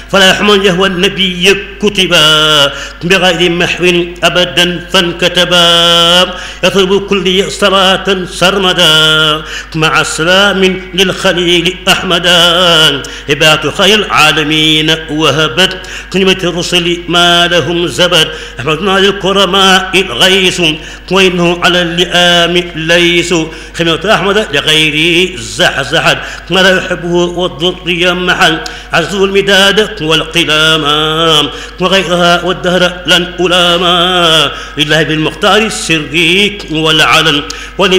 فلا يحمل يهوى النبي كتبا بغير محو أبدا فانكتبا يطلب كل صلاة سرمدا مع السلام للخليل أحمدا هبات خير العالمين وهبت كلمة الرسل ما لهم زبد أحمدنا للكرماء الغيث وإنه على اللئام ليس خميرة أحمد لغيره زحزحت ما لا يحبه والضر محل عزو المداد والقلام وغيرها والدهر لن ألاما لله بالمختار السري والعلن